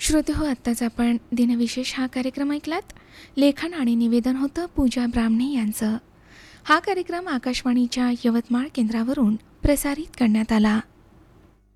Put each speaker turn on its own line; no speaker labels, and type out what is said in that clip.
श्रोतेहो, आत्ताच आपण दिनविशेष हा कार्यक्रम ऐकलात. लेखन आणि निवेदन होतं पूजा ब्राह्मणे यांचं. हा कार्यक्रम आकाशवाणीच्या यवतमाळ केंद्रावरून प्रसारित करण्यात आला.